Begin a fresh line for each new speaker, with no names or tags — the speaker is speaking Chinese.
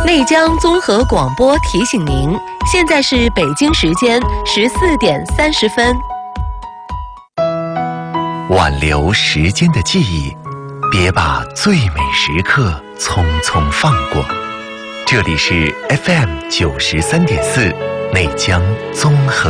内江综合广播提醒您，现在是北京时间14点30分。
挽留时间的记忆，别把最美时刻匆匆放过。这里是 FM 93.4内江综合